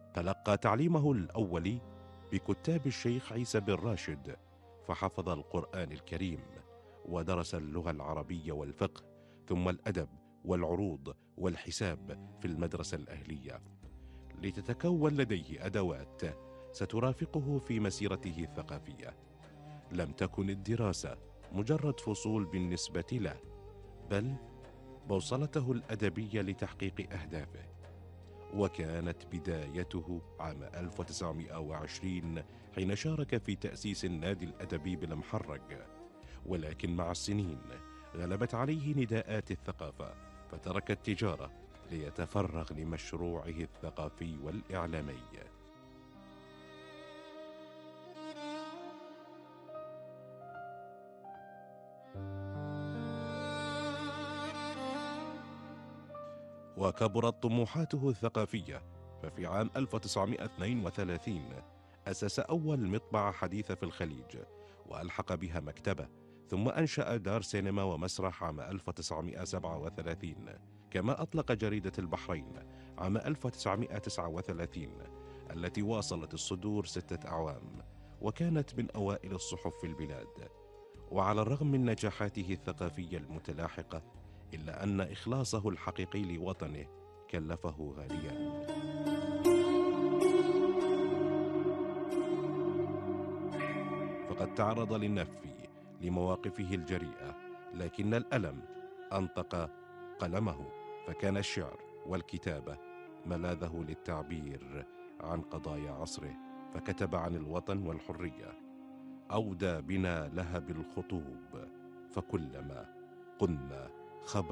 تلقى تعليمه الأولي بكتاب الشيخ عيسى بن راشد، فحفظ القرآن الكريم، ودرس اللغة العربية والفقه، ثم الأدب والعروض والحساب في المدرسة الأهلية، لتتكون لديه أدوات سترافقه في مسيرته الثقافية. لم تكن الدراسة مجرد فصول بالنسبة له، بل بوصلته الأدبية لتحقيق أهدافه. وكانت بدايته عام 1920 حين شارك في تأسيس النادي الأدبي بالمحرق، ولكن مع السنين غلبت عليه نداءات الثقافة، فترك التجارة ليتفرغ لمشروعه الثقافي والإعلامي. وكبرت طموحاته الثقافية، ففي عام 1932 أسس أول مطبعة حديثة في الخليج، وألحق بها مكتبة، ثم أنشأ دار سينما ومسرح عام 1937، كما أطلق جريدة البحرين عام 1939 التي واصلت الصدور 6 أعوام، وكانت من أوائل الصحف في البلاد. وعلى الرغم من نجاحاته الثقافية المتلاحقة، إلا أن إخلاصه الحقيقي لوطنه كلفه غاليا. فقد تعرض للنفي لمواقفه الجريئة، لكن الألم أنطق قلمه، فكان الشعر والكتابة ملاذه للتعبير عن قضايا عصره. فكتب عن الوطن والحرية: أودى بنا لهب الخطوب، فكلما قلنا خبر